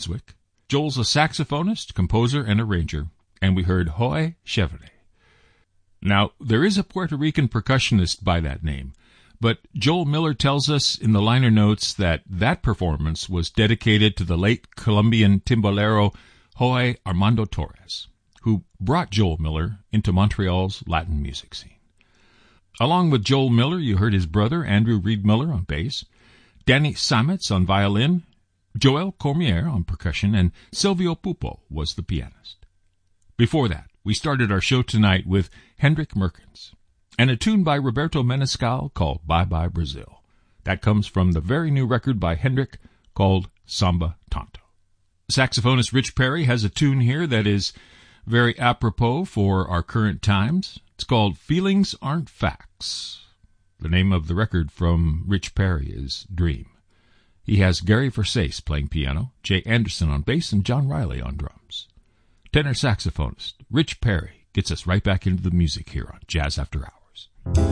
Brunswick. Joel's a saxophonist, composer, and arranger, and we heard Hoy Chevre. Now, there is a Puerto Rican percussionist by that name, but Joel Miller tells us in the liner notes that performance was dedicated to the late Colombian timbalero Hoy Armando Torres, who brought Joel Miller into Montreal's Latin music scene. Along with Joel Miller, you heard his brother, Andrew Reed Miller, on bass, Danny Sametz on violin, Joel Cormier on percussion, and Silvio Pupo was the pianist. Before that, we started our show tonight with Hendrik Merkens and a tune by Roberto Menescal called Bye Bye Brazil. That comes from the very new record by Hendrik called Samba Tonto. Saxophonist Rich Perry has a tune here that is very apropos for our current times. It's called Feelings Aren't Facts. The name of the record from Rich Perry is Dream. He has Gary Versace playing piano, Jay Anderson on bass, and John Riley on drums. Tenor saxophonist Rich Perry gets us right back into the music here on Jazz After Hours.